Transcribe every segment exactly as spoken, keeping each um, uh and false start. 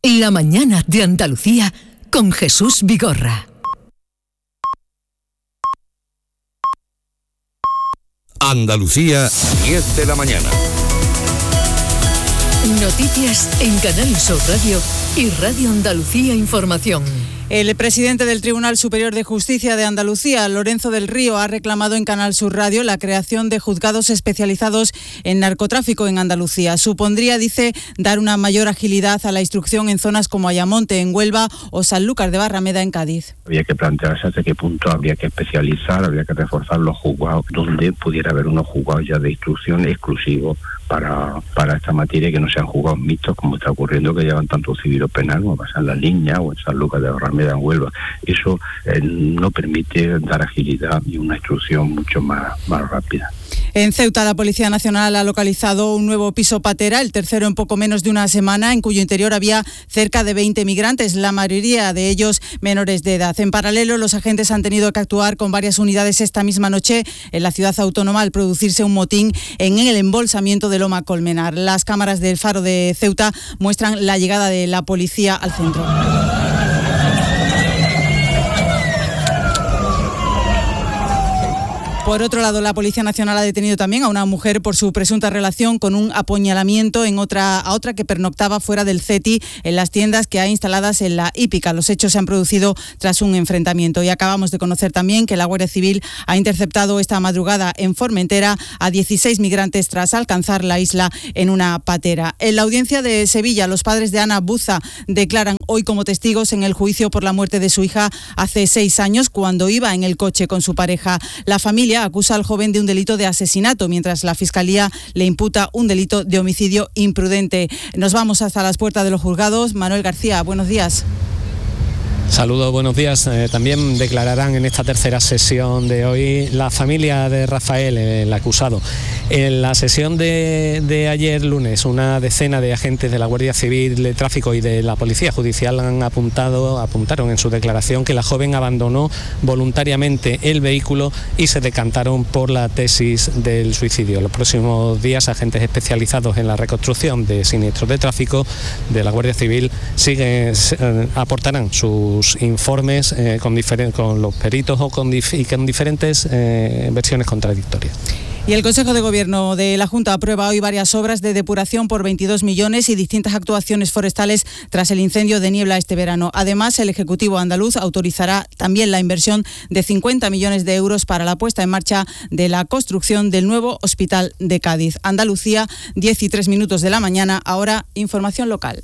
La mañana de Andalucía con Jesús Vigorra. Andalucía, diez de la mañana. Noticias en Canal Sur Radio y Radio Andalucía Información. El presidente del Tribunal Superior de Justicia de Andalucía, Lorenzo del Río, ha reclamado en Canal Sur Radio la creación de juzgados especializados en narcotráfico en Andalucía. Supondría, dice, dar una mayor agilidad a la instrucción en zonas como Ayamonte, en Huelva, o Sanlúcar de Barrameda, en Cádiz. Habría que plantearse hasta qué punto habría que especializar, habría que reforzar los juzgados, donde pudiera haber unos juzgados ya de instrucción exclusivos para, para esta materia, que no sean juzgados mixtos, como está ocurriendo, que llevan tanto civil o penal, como pasa en La Línea o en Sanlúcar de Barrameda, en Huelva. Eso eh, no permite dar agilidad y una instrucción mucho más, más rápida. En Ceuta, la Policía Nacional ha localizado un nuevo piso patera, el tercero en poco menos de una semana, en cuyo interior había cerca de veinte migrantes, la mayoría de ellos menores de edad. En paralelo, los agentes han tenido que actuar con varias unidades esta misma noche en la ciudad autónoma al producirse un motín en el embolsamiento de Loma Colmenar. Las cámaras del Faro de Ceuta muestran la llegada de la policía al centro. Por otro lado, la Policía Nacional ha detenido también a una mujer por su presunta relación con un apuñalamiento en otra, a otra que pernoctaba fuera del C E T I en las tiendas que hay instaladas en la hípica. Los hechos se han producido tras un enfrentamiento. Y acabamos de conocer también que la Guardia Civil ha interceptado esta madrugada en Formentera a dieciséis migrantes tras alcanzar la isla en una patera. En la audiencia de Sevilla, los padres de Ana Buza declaran hoy como testigos en el juicio por la muerte de su hija hace seis años, cuando iba en el coche con su pareja. La familia acusa al joven de un delito de asesinato, mientras la Fiscalía le imputa un delito de homicidio imprudente. Nos vamos hasta las puertas de los juzgados. Manuel García, buenos días. Saludos, buenos días. Eh, también declararán en esta tercera sesión de hoy la familia de Rafael, el acusado. En la sesión de, de ayer lunes, una decena de agentes de la Guardia Civil de Tráfico y de la Policía Judicial han apuntado, apuntaron en su declaración que la joven abandonó voluntariamente el vehículo y se decantaron por la tesis del suicidio. En los próximos días, agentes especializados en la reconstrucción de siniestros de tráfico de la Guardia Civil siguen, eh, aportarán sus informes eh, con, diferen- con los peritos o con, dif- y con diferentes eh, versiones contradictorias. Y el Consejo de Gobierno de la Junta aprueba hoy varias obras de depuración por veintidós millones y distintas actuaciones forestales tras el incendio de Niebla este verano. Además, el Ejecutivo andaluz autorizará también la inversión de cincuenta millones de euros para la puesta en marcha de la construcción del nuevo Hospital de Cádiz. Andalucía, diez y tres minutos de la mañana. Ahora, información local.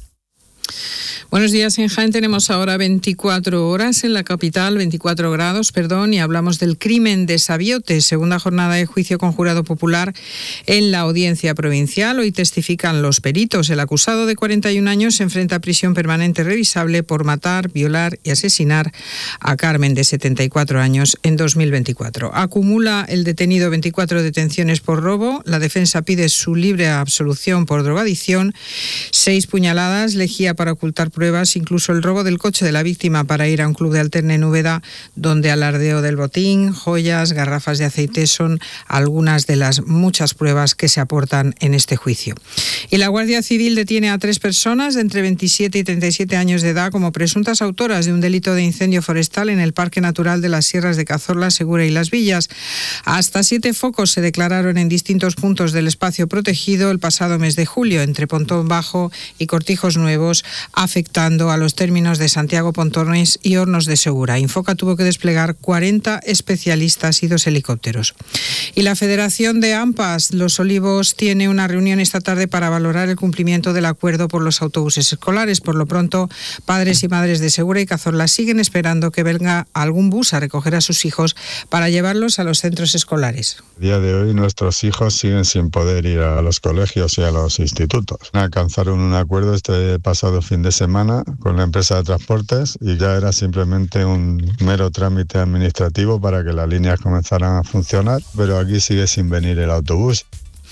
Buenos días. En Jaén tenemos ahora veinticuatro horas en la capital, veinticuatro grados, perdón, y hablamos del crimen de Sabiote, segunda jornada de juicio con jurado popular en la audiencia provincial. Hoy testifican los peritos. El acusado de cuarenta y un años se enfrenta a prisión permanente revisable por matar, violar y asesinar a Carmen, de setenta y cuatro años, en dos mil veinticuatro. Acumula el detenido veinticuatro detenciones por robo. La defensa pide su libre absolución por drogadicción. Seis puñaladas, lejía para ocultar pruebas, incluso el robo del coche de la víctima para ir a un club de alterne en Úbeda, donde alardeó del botín, joyas, garrafas de aceite son algunas de las muchas pruebas que se aportan en este juicio. Y la Guardia Civil detiene a tres personas de entre veintisiete y treinta y siete años de edad como presuntas autoras de un delito de incendio forestal en el Parque Natural de las Sierras de Cazorla, Segura y Las Villas. Hasta siete focos se declararon en distintos puntos del espacio protegido el pasado mes de julio, entre Pontón Bajo y Cortijos Nuevos, afectando a los términos de Santiago Pontones y Hornos de Segura. Infoca tuvo que desplegar cuarenta especialistas y dos helicópteros. Y la Federación de AMPAs Los Olivos tiene una reunión esta tarde para valorar el cumplimiento del acuerdo por los autobuses escolares. Por lo pronto, padres y madres de Segura y Cazorla siguen esperando que venga algún bus a recoger a sus hijos para llevarlos a los centros escolares. A día de hoy nuestros hijos siguen sin poder ir a los colegios y a los institutos. Alcanzaron un acuerdo este pasado fin de semana con la empresa de transportes y ya era simplemente un mero trámite administrativo para que las líneas comenzaran a funcionar, pero aquí sigue sin venir el autobús.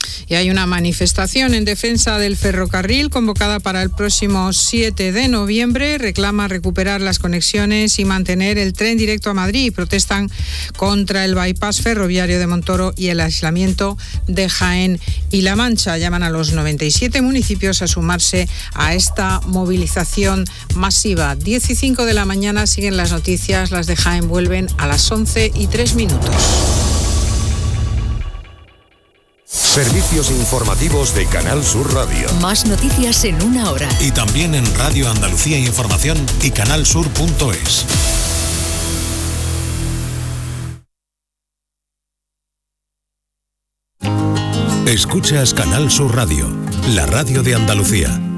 Y hay una manifestación en defensa del ferrocarril convocada para el próximo siete de noviembre. Reclama recuperar las conexiones y mantener el tren directo a Madrid. Protestan contra el bypass ferroviario de Montoro y el aislamiento de Jaén y La Mancha. Llaman a los noventa y siete municipios a sumarse a esta movilización masiva. diez y cinco de la mañana siguen las noticias. Las de Jaén vuelven a las once y tres minutos. Servicios informativos de Canal Sur Radio. Más noticias en una hora. Y también en Radio Andalucía Información y canalsur punto es. Escuchas Canal Sur Radio, la radio de Andalucía.